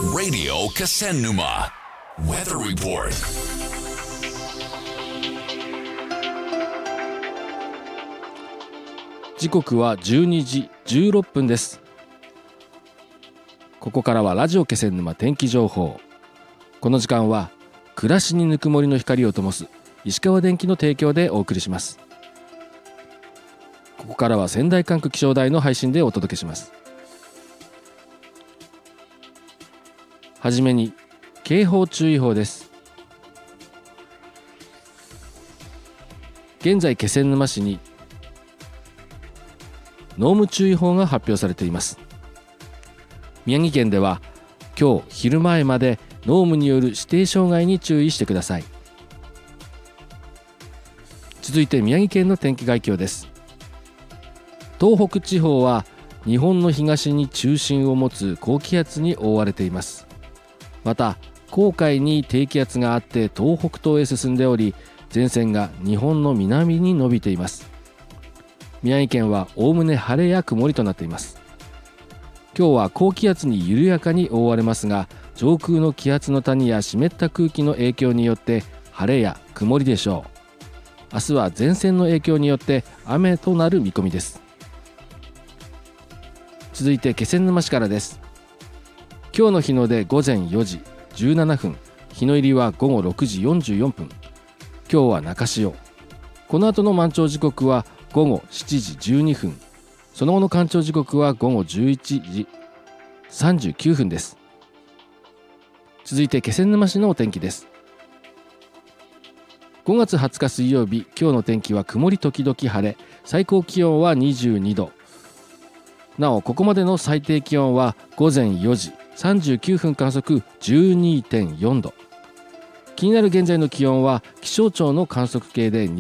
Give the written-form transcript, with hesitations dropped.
Radio Kasennuma Weather Report. 時刻は12時16分です。ここからはラジオ気仙沼天気情報。この時間は暮らしにぬくもりの光を灯す石川電機の提供でお送りします。ここからは仙台管区気象台の配信でお届けします。はじめに警報注意報です。現在気仙沼市に濃霧注意報が発表されています。宮城県では今日昼前まで濃霧による指定障害に注意してください。続いて宮城県の天気概況です。東北地方は日本の東に中心を持つ高気圧に覆われています。また黄海に低気圧があって東北東へ進んでおり、前線が日本の南に伸びています。宮城県はおおむね晴れや曇りとなっています。今日は高気圧に緩やかに覆われますが、上空の気圧の谷や湿った空気の影響によって晴れや曇りでしょう。明日は前線の影響によって雨となる見込みです。続いて気仙沼市からです。今日の日の出午前4時17分、日の入りは午後6時44分。今日は中潮。この後の満潮時刻は午後7時12分。その後の干潮時刻は午後11時39分です。続いて気仙沼市のお天気です。5月20日水曜日、今日の天気は曇り時々晴れ、最高気温は22度。なおここまでの最低気温は午前4時39分観測 12.4 度。気になる現在の気温は気象庁の観測計で